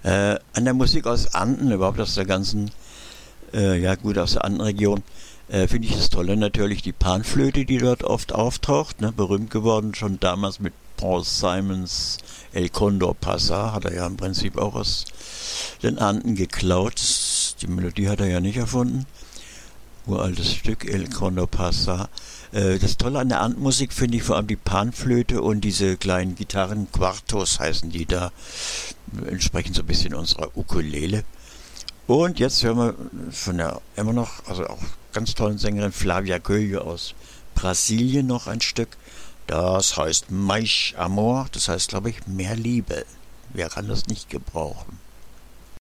An der Musik aus Anden, überhaupt aus der ganzen, ja gut, aus der Andenregion, finde ich das Tolle natürlich die Panflöte, die dort oft auftaucht, ne? Berühmt geworden schon damals mit Paul Simons El Condor Pasa, hat er ja im Prinzip auch aus den Anden geklaut. Die Melodie hat er ja nicht erfunden. Uraltes Stück, El Condor Pasa. Das Tolle an der Andenmusik finde ich vor allem die Panflöte und diese kleinen Gitarren, Quartos heißen die da, entsprechen so ein bisschen unserer Ukulele. Und jetzt hören wir von der immer noch, also auch ganz tollen Sängerin Flavia Coelho aus Brasilien noch ein Stück. Das heißt Mais Amor, das heißt, glaube ich, mehr Liebe. Wer kann das nicht gebrauchen?